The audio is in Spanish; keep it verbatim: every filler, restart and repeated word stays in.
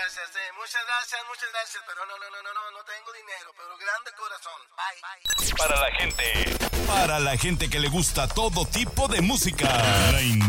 gracias, sí, muchas gracias, muchas gracias, pero no, no, no, no, no, no tengo dinero, pero grande corazón. Bye. Para la gente, para la gente que le gusta todo tipo de música. La